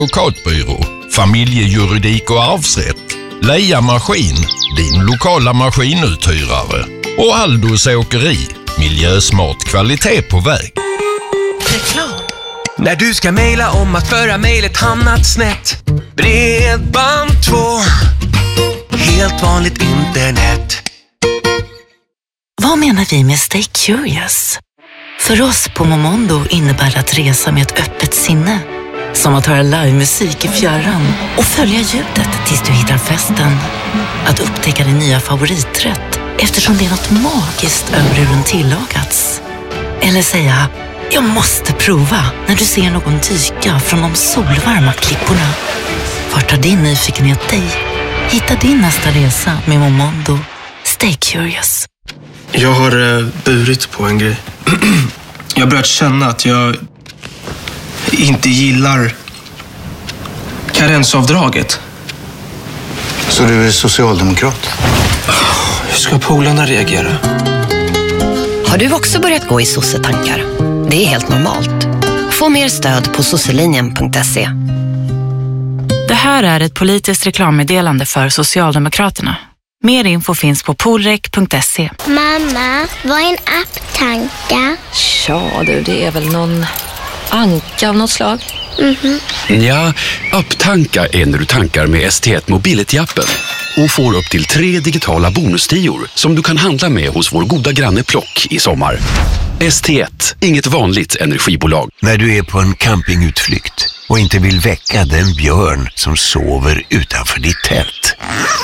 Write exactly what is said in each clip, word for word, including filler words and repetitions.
advokatbyrå, familjejuridik och arvsrätt, Leia Maskin, din lokala maskinuthyrare och Aldos Åkeri, miljösmart kvalitet på väg. Reklam. När du ska mejla om att föra mejlet hamnat snett. Bredband två. Helt vanligt internet. Vad menar vi med Stay Curious? För oss på Momondo innebär det att resa med ett öppet sinne. Som att höra livemusik i fjärran och följa ljudet tills du hittar festen. Att upptäcka din nya favoriträtt eftersom det är något magiskt över hur den tillagats. Eller säga, jag måste prova när du ser någon dyka från de solvarma klipporna. Vart tar din nyfikenhet dig? Hitta din nästa resa med Momondo. Stay curious. Jag har eh, burit på en grej. Jag har börjat känna att jag inte gillar karensavdraget. Så du är socialdemokrat? Hur ska polarna reagera? Har du också börjat gå i sossetankar? Det är helt normalt. Få mer stöd på sosselinjen punkt se. Det här är ett politiskt reklammeddelande för Socialdemokraterna. Mer info finns på polrek punkt se. Mamma, vad är en apptanka? Ja du, det är väl någon anka av något slag. Mhm. Ja, apptankar är när du tankar med S T ett Mobility-appen och får upp till tre digitala bonustior som du kan handla med hos vår goda granne Plock i sommar. S T ett, inget vanligt energibolag. När du är på en campingutflykt och inte vill väcka den björn som sover utanför ditt tält.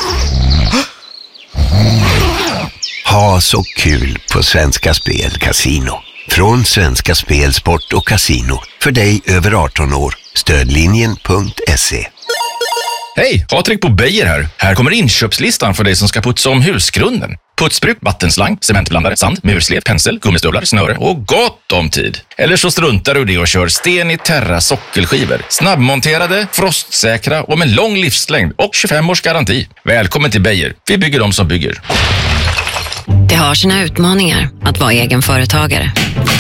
Ha så kul på Svenska Spel Casino. Från Svenska Spel, Sport och Casino. För dig över arton år. Stödlinjen punkt se. Hej, Patrik på Beijer här. Här kommer inköpslistan för dig som ska putsa om husgrunden. Putsbruk, vattenslang, cementblandare, sand, murslet, pensel, gummistövlar, snöre och gott om tid. Eller så struntar du det och kör Steni Terra sockelskivor. Snabbmonterade, frostsäkra och med lång livslängd och tjugofem års garanti. Välkommen till Beijer. Vi bygger dem som bygger. Det har sina utmaningar att vara egen företagare.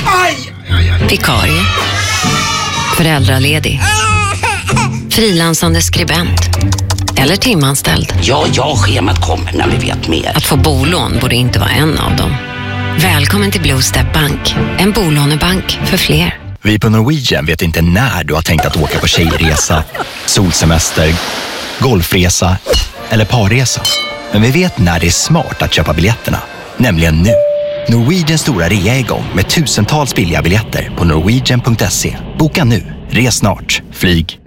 Vikarie. Föräldraledig. Frilansande skribent. Eller timanställd. Ja, ja, schemat kommer när vi vet mer. Att få bolån borde inte vara en av dem. Välkommen till Blue Step Bank. En bolånebank för fler. Vi på Norwegian vet inte när du har tänkt att åka på tjejresa, solsemester, golfresa eller parresa. Men vi vet när det är smart att köpa biljetterna. Nämligen nu. Norwegians stora rea är igång med tusentals billiga biljetter på norwegian punkt se. Boka nu. Res snart. Flyg.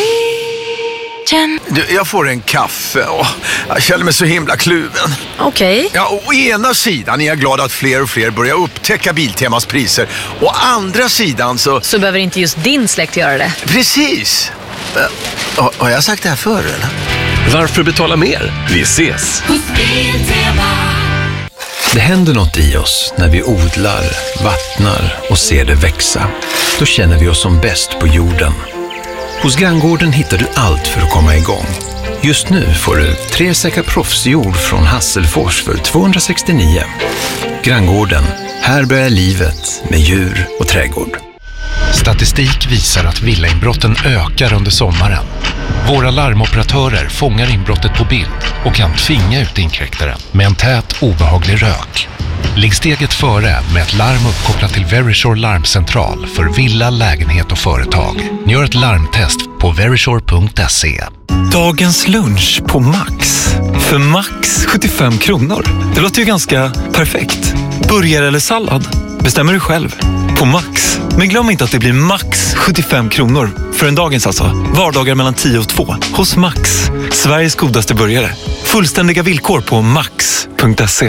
Norwegian. Du, jag får en kaffe och jag känner mig så himla kluven. Okej. Okay. Ja, å ena sidan är jag glad att fler och fler börjar upptäcka Biltemas priser. Å andra sidan så... Så behöver inte just din släkt göra det. Precis. Uh, har jag sagt det här förr eller? Varför betala mer? Vi ses. Biltema. Det händer något i oss när vi odlar, vattnar och ser det växa. Då känner vi oss som bäst på jorden. Hos Granngården hittar du allt för att komma igång. Just nu får du tre säckar proffsjord från Hasselfors för tvåhundrasextionio. Granngården, här börjar livet med djur och trädgård. Statistik visar att villainbrotten ökar under sommaren. Våra larmoperatörer fångar inbrottet på bild och kan tvinga ut inkräktaren med en tät, obehaglig rök. Ligg steget före med ett larm uppkopplat till Verisure larmcentral för villa, lägenhet och företag. Gör ett larmtest på verisure punkt se. Dagens lunch på Max. För max sjuttiofem kronor. Det låter ju ganska perfekt. Burgare eller sallad? Bestämmer du själv. På Max. Men glöm inte att det blir max sjuttiofem kronor. För en dagens alltså. Vardagar mellan tio och två. Hos Max. Sveriges godaste burgare. Fullständiga villkor på max punkt se.